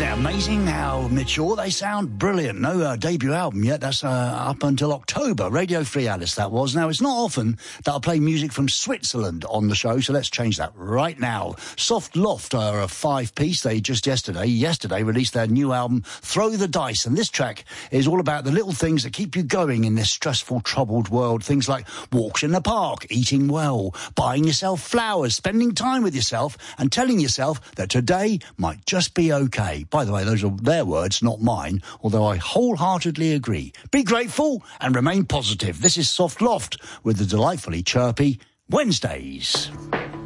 Isn't it amazing how mature they sound? Brilliant. No debut album yet. That's up until October. Radio Free Alice, that was. Now, it's not often that I play music from Switzerland on the show, so let's change that right now. Soft Loft are a 5-piece. They just yesterday released their new album, Throw the Dice. And this track is all about the little things that keep you going in this stressful, troubled world. Things like walks in the park, eating well, buying yourself flowers, spending time with yourself, and telling yourself that today might just be okay. By the way, those are their words, not mine, although I wholeheartedly agree. Be grateful and remain positive. This is Soft Loft with the delightfully chirpy Wednesdays.